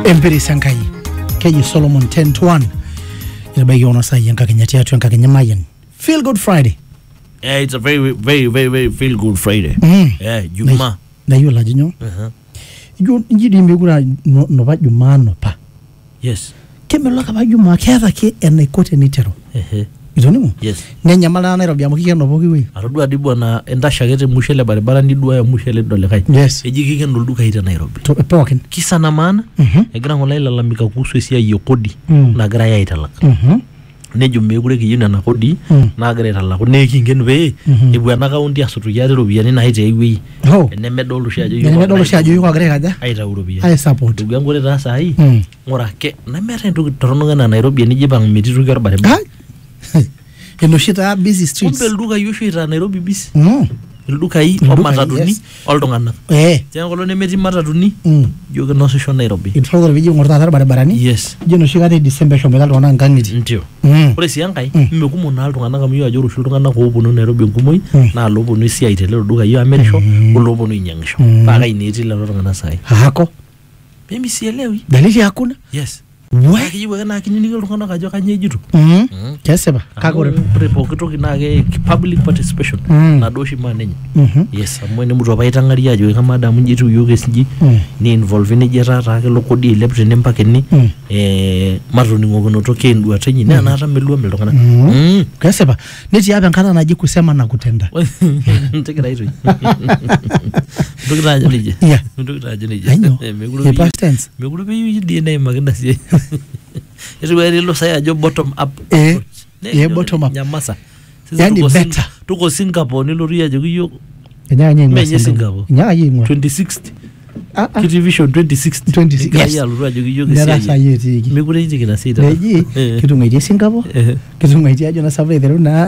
Empire Sankai Keji Solomon 10-1 Inabaiki ona saa yanka kenyati atu yanka kenyamayan. Feel Good Friday. Yeah, it's a very feel good Friday. Yeah, Juma. Na hiyo la jinyo. Njidi mbegura no ba Juma no pa. Yes. Kemeloka ba Juma kera ke ene kote nitero. Idonimu? Yes. Nenya mala Nairobi amukikia no bogi we. Aradu adibu na enda shagete mushele barabara ndidua ya mushele dole kai. Yes. Ejiki ken duka hita Nairobi. To poken. Kisa na maana. Egira ngolai lalamika kuhusu isia yokodi na gara ya italaka. Nejo megure kiyuna na kodi na gara italaka. Neki ngenu be ibu anaka undi asutu yari robiani na hite iwi. Ene medolu shajo yuko. Ene medolu shajo yuko gara kaja. Aita urobiani. I support. Duga ngore rasa hai. Ngora ke na mera ndu torononga na Nairobi ni jibang metiru gar barabara. Eno shita busy streets. Kumbe luka yosho ita Nairobi busy. Luka hii o mataduni oldongana. Tena kolone meti mataduni. Yoga no sesho Nairobi. Itfogor biji ngorta barabarani. Yes. Jeno shigate December shomega lona ngangiti. Ndio. Ore siyankai mmekumo na altungana kamiyo ajoro shulungana ko obunu Nairobi ngumoi na lobunu isi aitele luka yo amerisho olobunu inyangisho. Paka ineti la lona sai. Hako. Mimi sielewi. Dalili hakuna? Yes. What? Kijiwe kana kinyini lungana kajo kanyejitu. Keseba. Kagore repokito kinage public participation na doshi manenye. Yes, amwene mtu abaitangari ajo kama damu njitu yoge siji ni involve ni jera rake lokodi elepte nempake ni maroni ngogono toke ndu atenyi na anata melua melokana. Keseba. Neti hapa nkana naji kusema na kutenda. Ntekira hizo. Ndokira nije. Yeah. Ndokira nije. I know. Past tense. Meguru bi DNA magenda si. Yesu wali lo saya jo bottom up. Bottom up. Nyamasa. Yani better. Tuko Singapore ni lori ya jogiyo. Menye Singapore. Nyaye ngwa. 2060. Kiti Vision 2060. Yes. Ya lori ya jogiyo Nera sayeti. Meguru nje kina sita. Neji kitu ngaitie Singapore. Kitu ngaitie ajo na sabre thero na.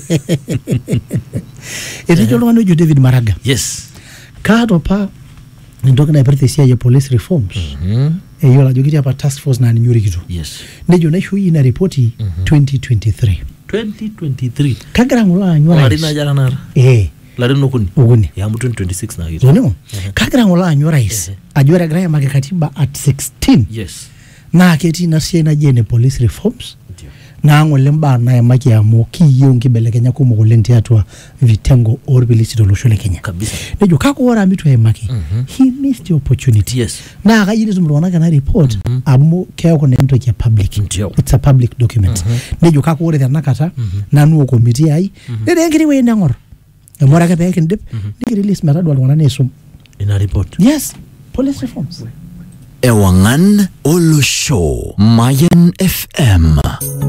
Eti longano jo David Maraga. Yes. Kato pa ndoka na pertesia ya police reforms. Yola jogiti hapa task force na nyuri kitu. Yes. Nejo na issue ina report 2023. 2023. Kagra ngola nyora. Marina jana nara. Larino kuni. Uguni. Ya mu 2026 na kitu. Ndio. Kagra ngola nyora is. Ajora gra ya makatiba at 16. Yes. Na keti na siena jene police reforms. Na ngole mba na ya maki ya moki yongi bele Kenya ko mogolenti atwa vitengo orbilisi doloshole Kenya. Kabisa. Nejo kako ora mitu ya maki. He missed the opportunity. Yes. Na akajiri zumrwana kana report amu keo kone nto ya public. It's a public document. Nejo kako ora thana kata na nuo committee ai. Nede ngiri we ndangor. Mora ka peke ndip. Niki release maradu alwana nesum. In a report. Yes. Police reforms. Ewangan Olo Show Mayan FM.